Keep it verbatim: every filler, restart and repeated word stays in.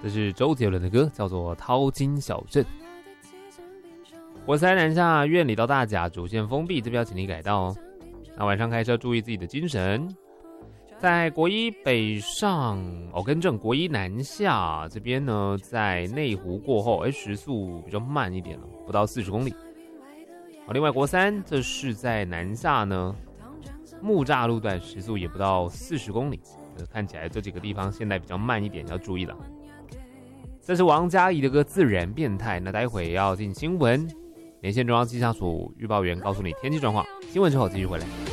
这是周杰伦的歌，叫做《淘金小镇》。国三南下院里到大甲主线封闭，这边要请你改道哦。那晚上开车注意自己的精神。在国一北上，哦，更正，国一南下这边呢，在内湖过后，哎，时速比较慢一点了，不到四十公里。好，另外国三这是在南下呢，木栅路段时速也不到四十公里，看起来这几个地方现在比较慢一点，要注意了。这是王嘉怡的歌《自然变态》。那待会要进新闻，连线中央气象署预报员告诉你天气状况。新闻之后继续回来。